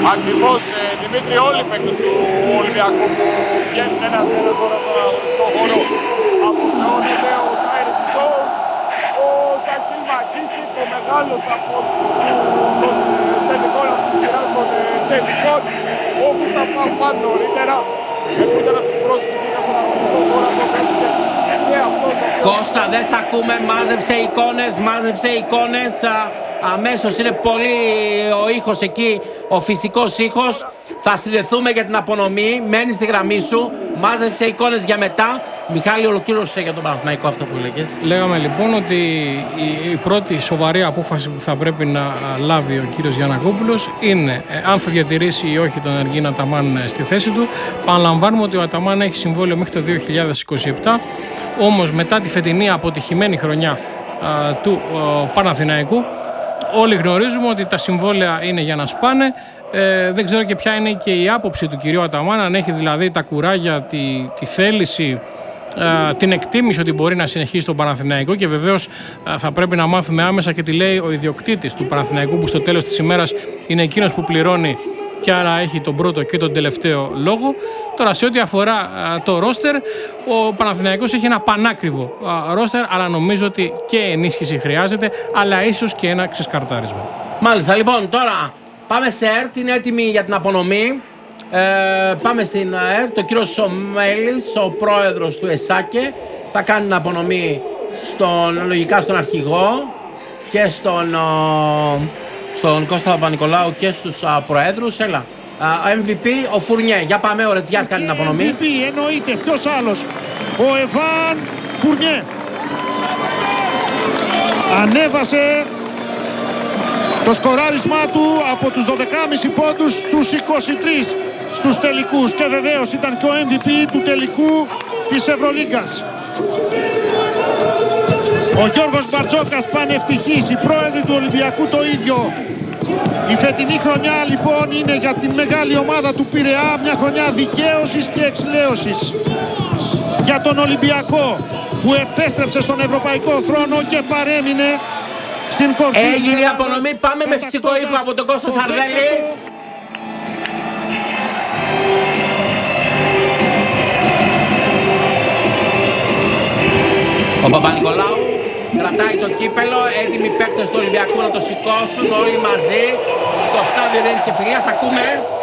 Ακριβώς, Δημήτρη, όλοι οι παίκτες του Ολυμπιακού που βγαίνουν ένας τώρα στον αγωνιστικό χώρο αποθεώνεται ο Τάιρης Τζόους, ο Σακίλ Μακίση, ο μεγάλος από τον τελικό της σειράς των τελικών, ο Μουσταφά Φαν νωρίτερα, που ήταν από τους πρώτους που βγήκαν στον αγωνιστικό χώρο, αποθέθηκε και αυτός. Κώστα, δεν σ' ακούμε, μάζεψε εικόνες. Αμέσως είναι πολύ ο ήχος εκεί, ο φυσικός ήχος. Θα συνδεθούμε για την απονομή. Μένει στη γραμμή σου. Μάζεψε εικόνες για μετά. Μιχάλη, ολοκλήρωσε για τον Παναθηναϊκό αυτό που έλεγες. Λέγαμε λοιπόν ότι η πρώτη σοβαρή απόφαση που θα πρέπει να λάβει ο κύριος Γιαννακόπουλος είναι αν θα διατηρήσει ή όχι τον Εργίνα Αταμάν στη θέση του. Παραλαμβάνουμε ότι ο Αταμάν έχει συμβόλαιο μέχρι το 2027. Όμως μετά τη φετινή αποτυχημένη χρονιά του Παναθηναϊκού, όλοι γνωρίζουμε ότι τα συμβόλαια είναι για να σπάνε. Δεν ξέρω και ποια είναι και η άποψη του κυρίου Αταμάν, αν έχει δηλαδή τα κουράγια, τη θέληση, την εκτίμηση ότι μπορεί να συνεχίσει τον Παναθηναϊκό, και βεβαίως θα πρέπει να μάθουμε άμεσα και τι λέει ο ιδιοκτήτης του Παναθηναϊκού, που στο τέλος της ημέρας είναι εκείνος που πληρώνει και άρα έχει τον πρώτο και τον τελευταίο λόγο. Τώρα, σε ό,τι αφορά το ρόστερ, ο Παναθηναϊκός έχει ένα πανάκριβο ρόστερ, αλλά νομίζω ότι και ενίσχυση χρειάζεται, αλλά ίσως και ένα ξεσκαρτάρισμα. Μάλιστα, λοιπόν, τώρα πάμε σε ΕΡΤ, είναι έτοιμη για την απονομή. Πάμε στην ΕΡΤ, ο κύριος Σομέλης, ο πρόεδρος του ΕΣΑΚΕ, θα κάνει την απονομή λογικά στον αρχηγό και στον Κώστα Παπα-Νικολάου και στους προέδρους. Έλα, MVP ο Φουρνιέ. Για πάμε, ο Ρετζιάς κάνει την απονομή. MVP εννοείται, ποιος άλλος, ο Εβάν Φουρνιέ. Ανέβασε το σκοράρισμά του από τους 12,5 πόντους στους 23 στους τελικούς, και βεβαίως ήταν και ο MVP του τελικού της Ευρωλίγκας. Ο Γιώργος Μπαρτζόκας πανευτυχής, οι πρόεδροι του Ολυμπιακού το ίδιο. Η φετινή χρονιά λοιπόν είναι για την μεγάλη ομάδα του Πειραιά μια χρονιά δικαίωσης και εξηλαίωσης. Για τον Ολυμπιακό που επέστρεψε στον ευρωπαϊκό θρόνο και παρέμεινε στην κορφή. Έγινε η απονομή, πάμε με φυσικό ήχο από τον Κώστα Σαρδέλη. Ο Παπα-Νικολάου κρατάει το κύπελο, έτοιμοι παίκτες του Ολυμπιακού να το σηκώσουν όλοι μαζί στο στάδιο Ειρήνης και Φιλίας. Ακούμε.